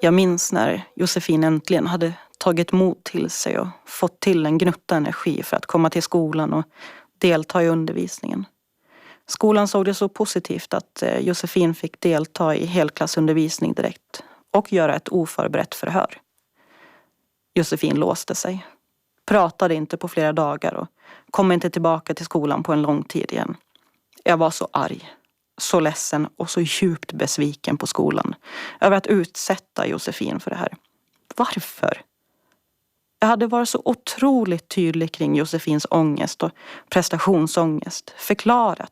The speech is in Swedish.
Jag minns när Josefin äntligen hade tagit mod till sig och fått till en gnutta energi för att komma till skolan och delta i undervisningen. Skolan såg det så positivt att Josefin fick delta i helklassundervisning direkt och göra ett oförberett förhör. Josefin låste sig, pratade inte på flera dagar och kom inte tillbaka till skolan på en lång tid igen. Jag var så arg, så ledsen och så djupt besviken på skolan över att utsätta Josefin för det här. Varför? Jag hade varit så otroligt tydlig kring Josefins ångest och prestationsångest, förklarat